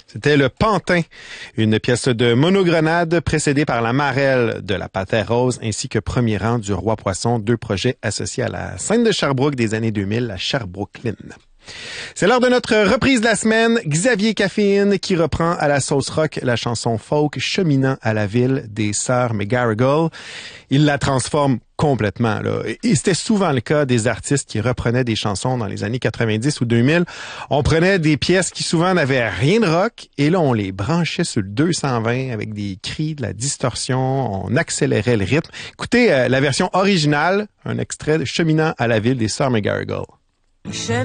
C'était le Pantin, une pièce de Monogrenade précédée par la Marelle de la Panthère Rose ainsi que Premier rang du Roi Poisson, deux projets associés à la scène de Sherbrooke des années 2000, la Sherbrooklyn. C'est l'heure de notre reprise de la semaine. Xavier Caffeine qui reprend à la sauce rock la chanson folk Cheminant à la ville des sœurs McGarrigle. Il la transforme complètement, là. Et c'était souvent le cas des artistes qui reprenaient des chansons dans les années 90 ou 2000. On prenait des pièces qui souvent n'avaient rien de rock et là, on les branchait sur le 220 avec des cris, de la distorsion, on accélérait le rythme. Écoutez la version originale, un extrait de Cheminant à la ville des sœurs McGarrigle.